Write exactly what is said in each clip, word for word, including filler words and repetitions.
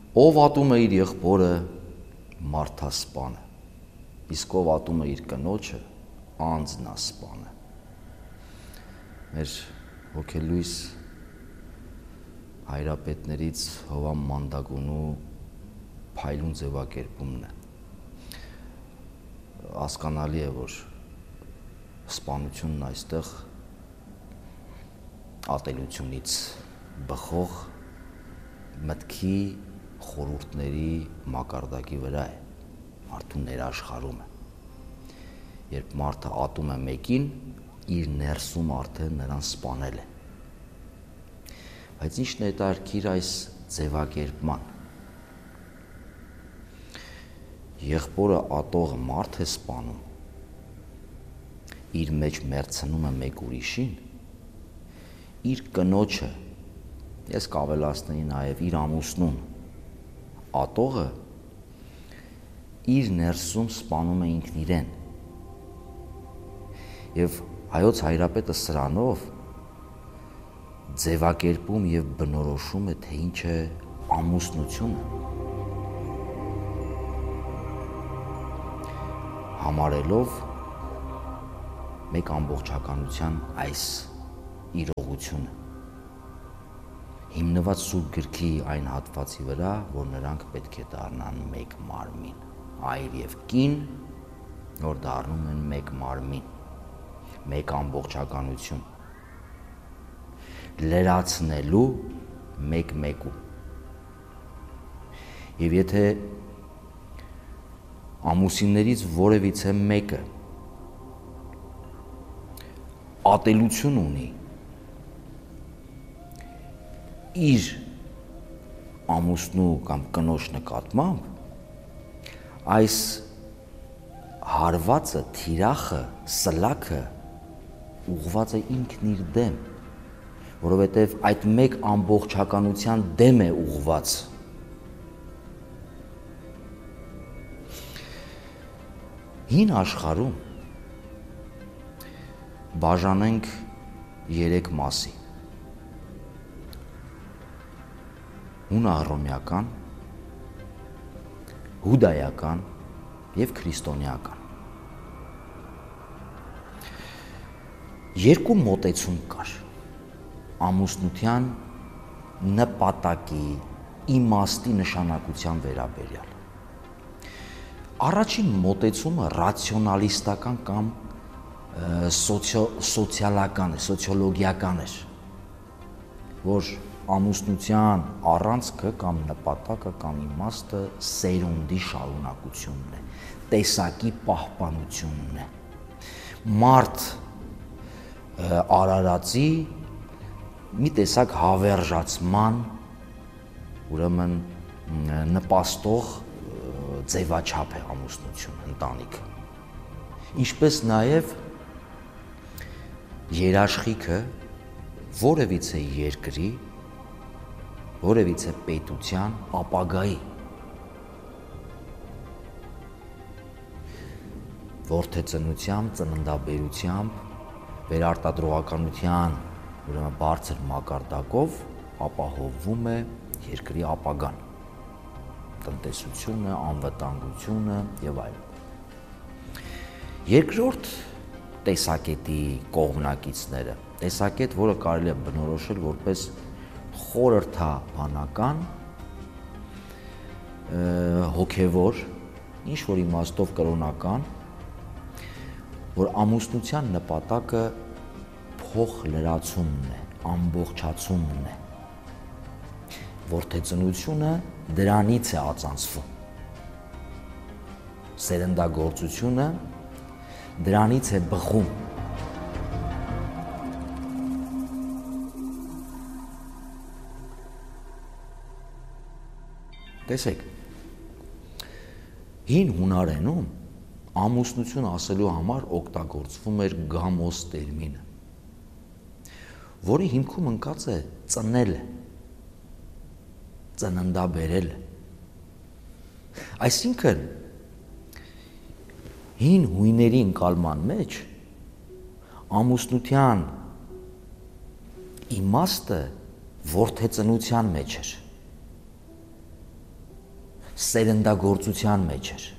Ով ատում է իր եղբորը, մարդասպանը, իսկ ով ատում է իր կնոջը, անձնասպանը։ Մեր հոգելույս հայրապետներից Հովհան Մանդագունու փայլուն ձևակերպումն է։ Հասկանալի է, որ սպանությունն այստեղ ատելությունից բխող մտքի խորհուրդների մակարդակի վրա է, մարդու ներաշխարում է։ Երբ մարդը ատում է մեկին, իր ներսում արդեն նրան սպանել է։ Բայց ի՞նչն է հետաքրքիր այս ձևակերպման։ Եղբորը ատողը մարդ է սպանում, իր մեջ մերձնում է մեկ ուրիշին, իր կնոջը, ես կավելացնեի նաև իր ամուսնուն, ատողը իր ներսում սպանում է ինքն իրեն։ Եվ հայոց հայրապետը սրանով ձևակերպում եւ բնորոշում է, թե ինչ է ամուսնությունը, համարելով մեկ ամբողջականության այս իրողությունը, հիմնված Սուրբ Գրքի այն հատվածի վրա, որ նրանք պետք է դառնան մեկ մարմին, այր եւ կին, որ դառնում են մեկ մարմին, մեկ ամբողջականություն, լրացնելու մեկ մեկու։ Եվ եթե ամուսիններից որևիցե մեկը ատելություն ունի իր ամուսնու կամ կնոջ նկատմամբ, այս հարվածը, թիրախը, սլաքը ուղղված է ինքն իր դեմ, որովհետև այդ մեկ ամբողջականության դեմ է ուղղված։ Հին աշխարհում բաժանենք երեք մասի. հունահռոմեական, հուդայական եւ քրիստոնեական։ Երկու մոտեցում կար ամուսնության նպատակի, իմաստի, նշանակության վերաբերյալ։ Առաջին մոտեցումը ռացիոնալիստական կամ սոցիո, սոցիալական է, սոցիոլոգիական էր, որ ամուսնության առանցքը կամ նպատակը կամ իմաստը սերունդի շարունակությունն է, տեսակի պահպանությունն է, մարդ արարածի մի տեսակ հավերժացման, ուրեմն նպաստող ձևաչափ է ամուսնություն, ընտանիքը, ինչպես նաև երաշխիքը որևիցե երկրի, որևիցե պետության ապագայի, որդեծնությամբ, ծննդաբերությամբ, վերարտադրողականության, ուրեմն բարձր մակարդակով ապահովվում է երկրի ապագան, տնտեսությունը, անվտանգությունը եւ այլն։ Երկրորդ տեսակետի կողմնակիցները, տեսակետ, որը կարելի է բնորոշել որպես խորհրդաբանական, հոգևոր, ինչ որ իմաստով կրոնական, որ ամուսնության նպատակը փոխ լրացումն է, ամբողջացումն է, որդեծնությունը դրանից է ածանցվում, սերնդագործությունը դրանից է բխում։ Տեսեք, հին հունարենում ամուսնություն ասելու համար օգտագործվում էր գամոս տերմինը, որի հիմքում ընկած է ծնելը, ծննդաբերելը։ Այսինքն, հին հույների ընկալման մեջ ամուսնության իմաստը որդեծնության մեջ էր։ սերնդագործության մեջ էր։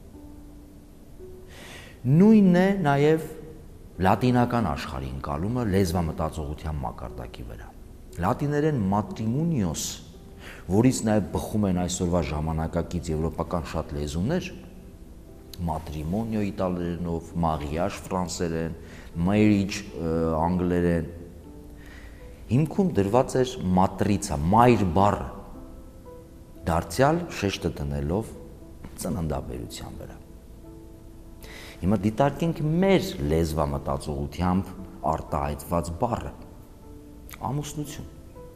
Նույնն է նաև լատինական աշխարհի ընկալումը լեզվամտածողության մակարդակի վրա։ Լատիներեն matrimonios, որից նաև բխում են այսօրվա ժամանակակից եվրոպական շատ լեզուներ, matrimonio իտալերենով, mariage ֆրանսերեն, marriage անգլերեն, հիմքում դրված էր matrica, մայր բառը, դարձյալ շեշտը դնելով ծննդաբերության վրա։ Հիմա դիտարկենք մեր լեզվամտածողությամբ արտահայտված բառը ամուսնություն,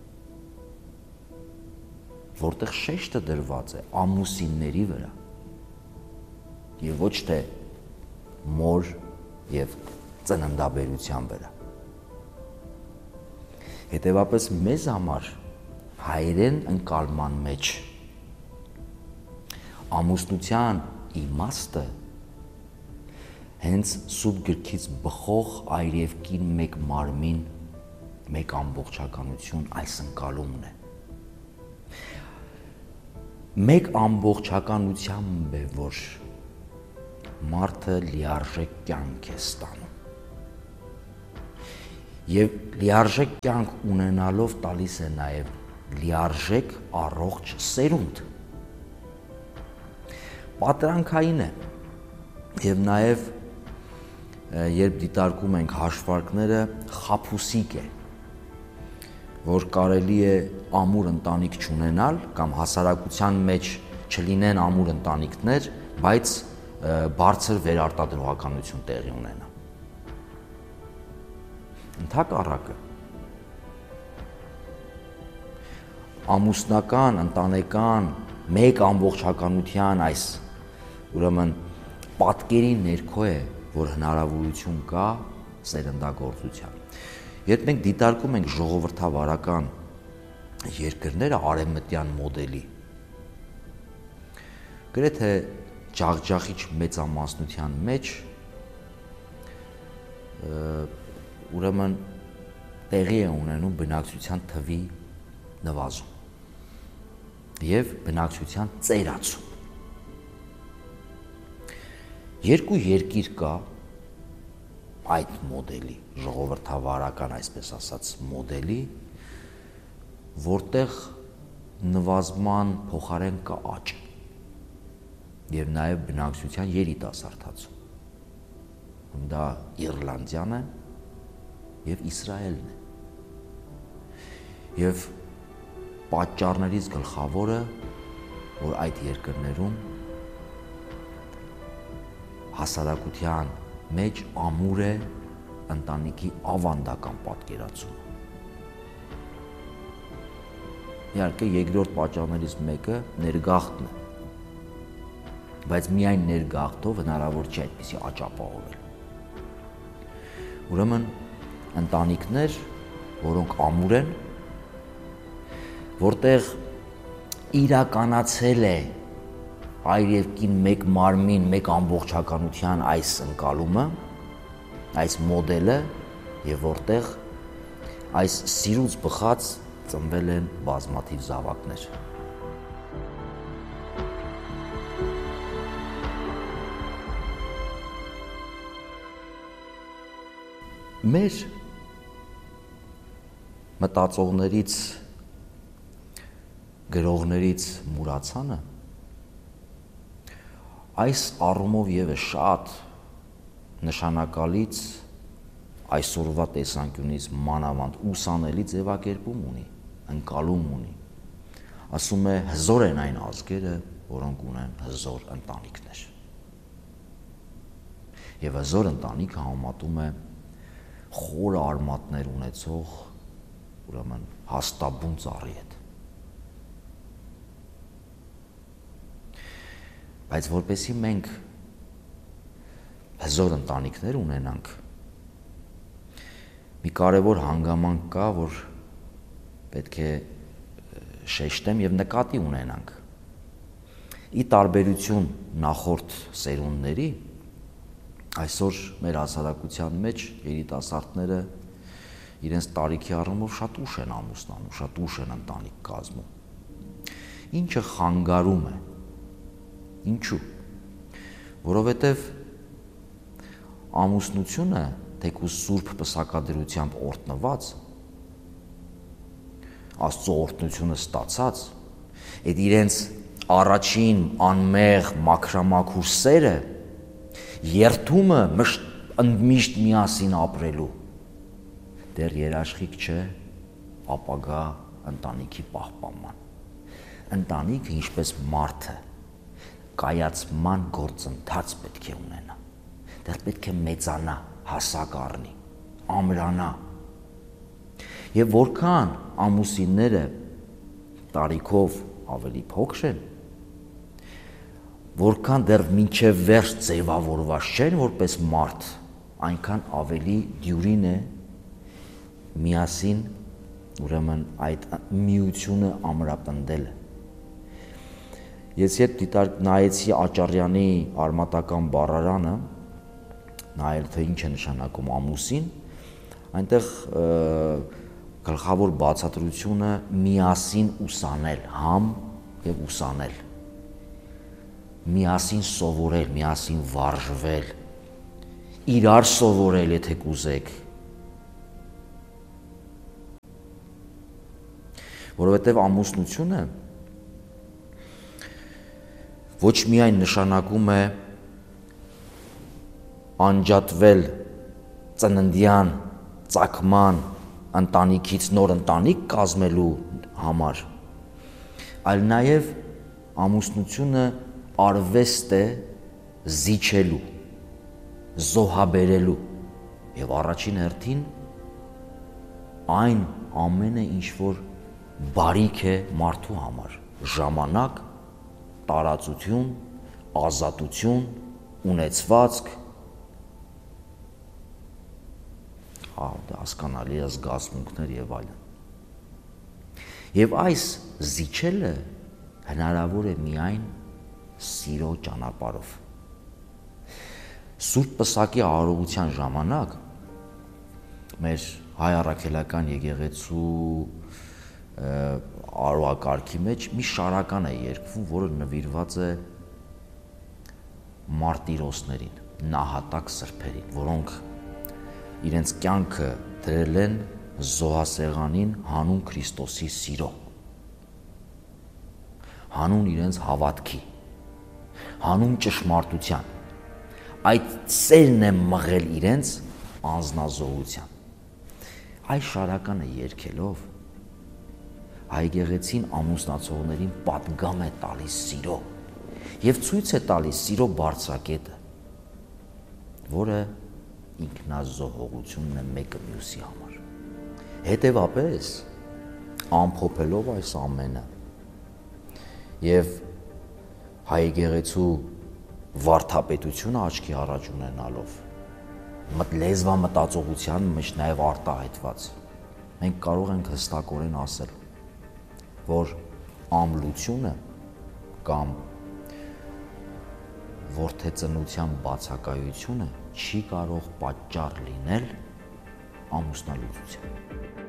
որտեղ շեշտը դրված է ամուսինների վրա եւ ոչ թե մոր եւ ծննդաբերության վրա։ Հետևաբար մեզ համար հայերեն ընկալման մեջ ամուսնության իմաստը հենց սուրբ գրքից բխող այր եւ կին մեկ մարմին, մեկ ամբողջականություն այս ընկալումն է։ Մեկ ամբողջականությամբ է, որ մարդը լիարժեք կյանք է ստանում։ Եվ լիարժեք կյանք ունենալով տալիս է նաև լիարժեք առողջ սերունդ։ Պատրանքային է եւ նաև երբ դիտարկում ենք հաշվարկները, խաբուսիկ է, որ կարելի է ամուր ընտանիք չունենալ կամ հասարակության մեջ չլինեն ամուր ընտանիքներ, բայց բարձր վերարտադրողականություն տեղի ունենա։ Ընդհակառակը ամուսնական, ընտանեկան, մեկ ամբողջականության այս ուրեմն պատկերի ներքո է, որ հնարավորություն կա սերնդագործության։ Երբ մենք դիտարկում ենք ժողովրդավարական երկրները արևմտյան մոդելի, գրեթե ջախջախիչ մեծամասնության մեջ ուրեմն տեղի է ունենում բնակչության թվի նվազում եւ բնակչության ծերացում։ Երկու երկիր կա այդ մոդելի, ժողովրդավարական, այսպես ասած, մոդելի, որտեղ նվազման փոխարեն կա աճ եւ նաեւ բնակչության երիտասարդացում։ Դա Իռլանդիան է եւ Իսրայելն է։ Եվ պատճառներից գլխավորը, որ այդ երկրներում հասարակության մեջ ամուր է ընտանիքի ավանդական պատկերացումը։ Իհարկե երկրորդ պատճառներից մեկը ներգաղթն է, բայց միայն ներգաղթով հնարավոր չէ այդպիսի աճ ապահովել։ Ուրեմն ընտանիքներ, որոնք ամուր են, որտեղ իրականացել է այր եւ կին մեկ մարմին, մեկ ամբողջականության այս ընկալումը, այս մոդելը եւ որտեղ այս սիրուց բխած ծնվել են բազմաթիվ զավակներ։ Մեր մտածողներից, գրողներից մուրացանը այս առումով եւս շատ նշանակալից այսօրվա տեսանկյունից մանավանդ ուսանելի ձևակերպում ունի, ընկալում ունի։ Ասում է հզոր են այն ազգերը, որոնք ունեն հզոր ընտանիքներ։ Եվ հզոր ընտանիքը համատում է խոր արմատներ ունեցող, ուրեմն հաստաբուն ծառի հետ։ Բայց որպեսզի մենք հզոր ընտանիքներ ունենանք, մի կարևոր հանգամանք կա, որ պետք է շեշտեմ եւ նկատի ունենանք։ Ի տարբերություն նախորդ սերունդների, այսօր մեր հասարակության մեջ երիտասարդները իրենց տարիքի առումով շատ ուշ են ամուսնանում, շատ ուշ են ընտանիք կազմում, ինչը խանգարում է Ինչու՞։ Որովհետև ամուսնությունը, թեկուզ սուրբ պսակադրությամբ օրհնված, Աստծո օրհնությունը ստացած, այդ իրենց առաջին անմեղ մաքրամաքուր սերը, երթումը միշտ միասին ապրելու, դեռ երաշխիք չէ ապագա ընտանիքի պահպանման։ Ընտանիքը ինչպես մարդը կայացման գործընթաց պետք է ունենա, դեռ պետք է մեծանա, հասակ առնի, ամրանա։ Եվ որքան ամուսինները տարիքով ավելի փոքր են, որքան դեռ մինչև վերջ ձևավորված չեն որպես մարդ, այնքան ավելի դյուրին է միասին, ուրեմն այդ միությունը ամրապնդելը։ Ես երբ դիտար նայեցի Աճարյանի արմատական բառարանը, նայել թե ինչ է նշանակում ամուսին, այնտեղ գլխավոր բացատրությունը միասին ուսանել, համ եւ ուսանել, միասին սովորել, միասին վարժվել, իրար սովորել, եթե կուզեք, որովհետեւ ամուսնությունը ոչ միայն նշանակում է անջատվել ծննդյան ծագման ընտանիքից նոր ընտանիք կազմելու համար, այլ նաև ամուսնությունը արվեստ է զիջելու, զոհաբերելու եւ առաջին հերթին այն ամենը, ինչ որ բարիք է մարդու համար, ժամանակ, տարածություն, ազատություն, ունեցվածք, հասկանալի է զգացմունքներ եւ այլն։ Եվ այս զիջելը հնարավոր է միայն սիրո ճանապարհով։ Սուրբ Պսակի արարողության ժամանակ մեր հայ առաքելական եկեղեցու արարողակարգի մեջ մի շարական է երգվում, որը նվիրված է մարտիրոսներին, նահատակ սրբերին, որոնք իրենց կյանքը դրել են զոհասեղանին հանուն Քրիստոսի սիրո, հանուն իրենց հավատքի, հանուն ճշմարտության, այդ սերն է մղել իրենց անձնազոհության։ Այս շարականը երգելով հայ եկեղեցին ամուսնացողներին պատգամ է տալիս սիրո եւ ցույց է տալիս սիրո բարձրակետը, որը ինքնազոհողությունն է մեկը մյուսի համար։ Հետևաբար, ամփոփելով այս ամենը եւ հայ եկեղեցու վարդապետությունը աչքի առաջ ունենալով, լեզվամտածողության մեջ նաեւ արտահայտված, մենք կարող ենք հստակորեն ասել, որ ամլությունը կամ որդեծնության բացակայությունը չի կարող պատճառ լինել ամուսնալուծության։